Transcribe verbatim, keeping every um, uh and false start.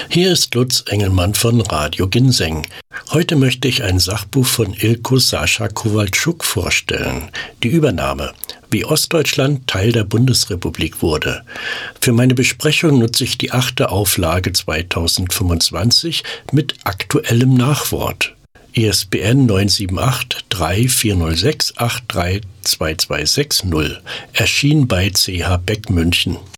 Hier ist Lutz Engelmann von Radio Ginseng. Heute möchte ich ein Sachbuch von Ilko Sascha Kowalczuk vorstellen. Die Übernahme, wie Ostdeutschland Teil der Bundesrepublik wurde. Für meine Besprechung nutze ich die achte Auflage zweitausendfünfundzwanzig mit aktuellem Nachwort. I S B N neun sieben acht drei vier null sechs acht drei zwei zwei sechs null. Erschien bei C H Beck München.